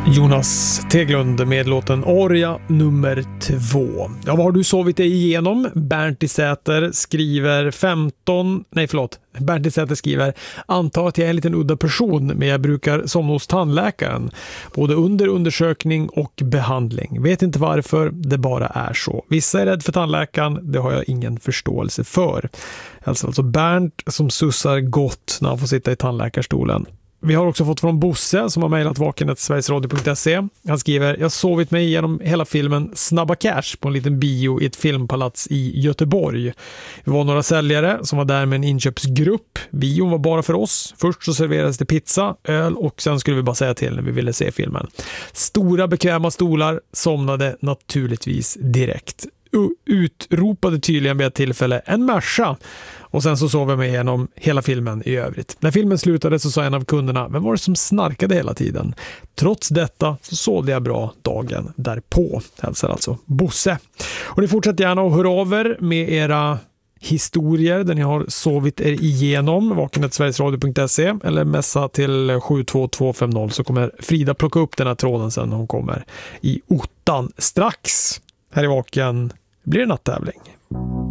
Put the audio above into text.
Jonas Teglund med låten Orja nummer 2. Ja, vad har du sovit dig igenom? Bernt i Säter skriver Bernt i Säter skriver: antar att jag är en liten udda person, men jag brukar somna hos tandläkaren både under undersökning och behandling. Vet inte varför, det bara är så. Vissa är rädd för tandläkaren, det har jag ingen förståelse för. Alltså Bernt som sussar gott när han får sitta i tandläkarstolen. Vi har också fått från Bosse som har mejlat vaken@sverigesradio.se. Han skriver: jag har sovit mig igenom hela filmen Snabba Cash på en liten bio i ett filmpalats i Göteborg. Vi var några säljare som var där med en inköpsgrupp. Bion var bara för oss. Först så serverades det pizza, öl och sen skulle vi bara säga till när vi ville se filmen. Stora bekväma stolar, somnade naturligtvis direkt. Utropade tydligen vid ett tillfälle en Merca. Och sen så sov jag mig igenom hela filmen i övrigt. När filmen slutade så sa en av kunderna: vem var det som snarkade hela tiden? Trots detta så sålde jag bra dagen därpå. Hälsar alltså Bosse. Och ni fortsätter gärna att höra av er med era historier där ni har sovit er igenom. vaken@sverigesradio.se eller messa till 72250 så kommer Frida plocka upp den här tråden sen när hon kommer i ottan. Strax här i Vaken blir det natttävling.